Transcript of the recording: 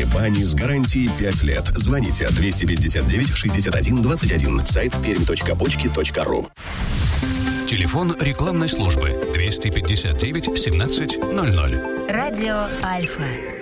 бани с гарантией 5 лет. Звоните 259-61-21. Сайт perm.почки.ру. Телефон рекламной службы 259 17 00. Радио Альфа.